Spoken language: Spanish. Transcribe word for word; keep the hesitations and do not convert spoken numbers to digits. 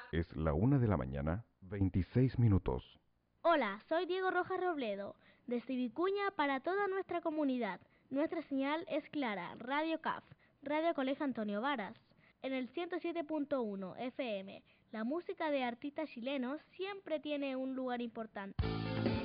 Es la una de la mañana, veintiséis minutos. Hola, soy Diego Rojas Robledo, desde Vicuña para toda nuestra comunidad. Nuestra señal es clara, Radio C A F, Radio Colegio Antonio Varas. En el ciento siete punto uno F M, la música de artistas chilenos siempre tiene un lugar importante.